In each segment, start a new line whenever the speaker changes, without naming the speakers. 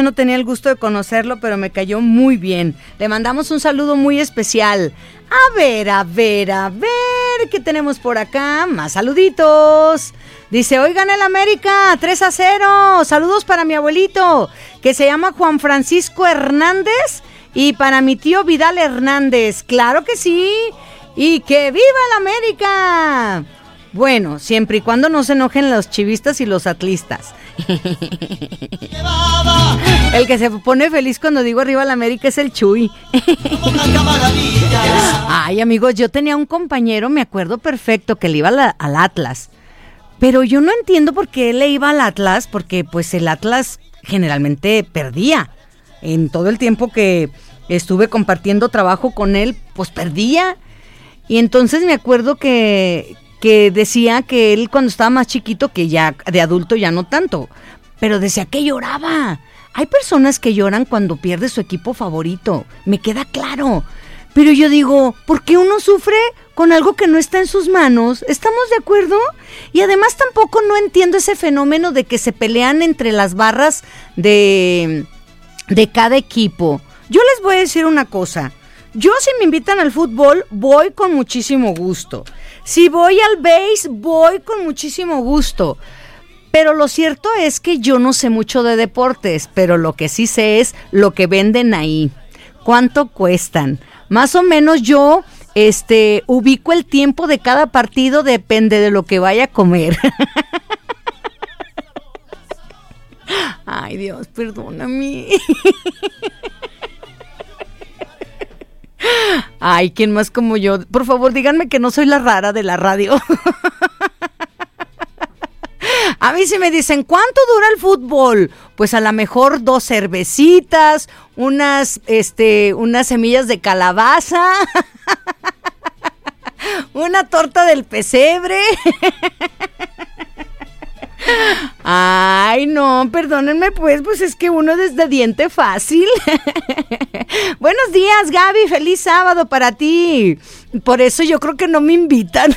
no tenía el gusto de conocerlo, pero me cayó muy bien. Le mandamos un saludo muy especial. A ver, ¿qué tenemos por acá? Más saluditos. Dice, hoy gana el América, 3-0. Saludos para mi abuelito, que se llama Juan Francisco Hernández, y para mi tío Vidal Hernández. Claro que sí. Y que viva el América. Bueno, siempre y cuando no se enojen los chivistas y los atlistas. El que se pone feliz cuando digo arriba el América es el Chuy. Ay, amigos, yo tenía un compañero, me acuerdo perfecto, que le iba al Atlas. Pero yo no entiendo por qué le iba al Atlas, porque pues el Atlas generalmente perdía. En todo el tiempo que estuve compartiendo trabajo con él, pues perdía. Y entonces me acuerdo que decía que él cuando estaba más chiquito, que ya de adulto ya no tanto, pero decía que lloraba. Hay personas que lloran cuando pierde su equipo favorito, me queda claro. Pero yo digo, ¿por qué uno sufre con algo que no está en sus manos? ¿Estamos de acuerdo? Y además tampoco no entiendo ese fenómeno de que se pelean entre las barras de cada equipo. Yo les voy a decir una cosa. Yo, si me invitan al fútbol, voy con muchísimo gusto. Si voy al base, voy con muchísimo gusto. Pero lo cierto es que yo no sé mucho de deportes, pero lo que sí sé es lo que venden ahí. ¿Cuánto cuestan? Más o menos yo ubico el tiempo de cada partido, depende de lo que vaya a comer. Ay, Dios, perdóname. Ay, ¿quién más como yo? Por favor, díganme que no soy la rara de la radio. A mí si me dicen, ¿cuánto dura el fútbol? Pues a lo mejor 2 cervecitas, unas semillas de calabaza, una torta del pesebre. Ay, no, perdónenme pues es que uno es de diente fácil. Buenos días, Gaby, feliz sábado para ti. Por eso yo creo que no me invitan.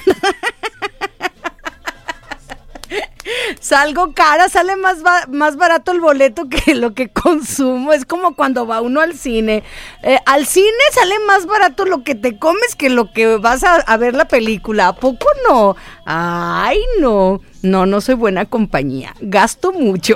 Salgo cara, sale más barato el boleto que lo que consumo. Es como cuando va uno al cine. Al cine sale más barato lo que te comes que lo que vas a ver la película. ¿A poco no? Ay, no. No soy buena compañía. Gasto mucho.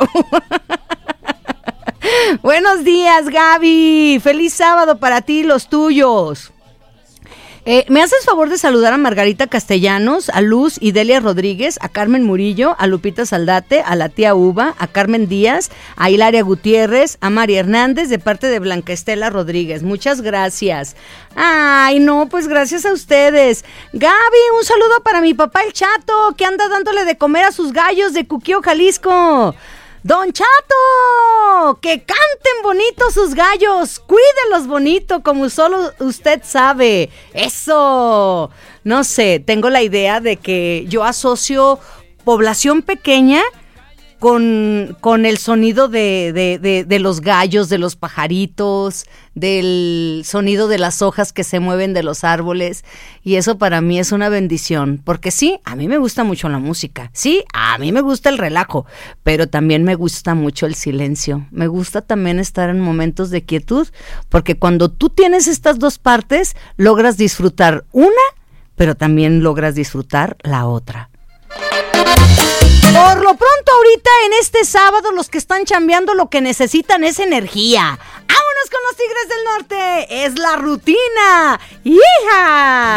Buenos días, Gaby. Feliz sábado para ti y los tuyos. ¿Me haces favor de saludar a Margarita Castellanos, a Luz y Delia Rodríguez, a Carmen Murillo, a Lupita Saldate, a la tía Uva, a Carmen Díaz, a Hilaria Gutiérrez, a María Hernández, de parte de Blanca Estela Rodríguez? Muchas gracias. Ay, no, pues gracias a ustedes. Gaby, un saludo para mi papá el Chato, que anda dándole de comer a sus gallos de Cuquío, Jalisco. ¡Don Chato! ¡Que canten bonito sus gallos! ¡Cuídelos bonito como solo usted sabe! ¡Eso! No sé, tengo la idea de que yo asocio población pequeña con el sonido de los gallos, de los pajaritos, del sonido de las hojas que se mueven de los árboles, y eso para mí es una bendición, porque sí, a mí me gusta mucho la música, sí, a mí me gusta el relajo, pero también me gusta mucho el silencio, me gusta también estar en momentos de quietud, porque cuando tú tienes estas dos partes, logras disfrutar una, pero también logras disfrutar la otra. Por lo pronto ahorita en este sábado los que están chambeando lo que necesitan es energía. ¡Vámonos con los Tigres del Norte! ¡Es la rutina! ¡Hija!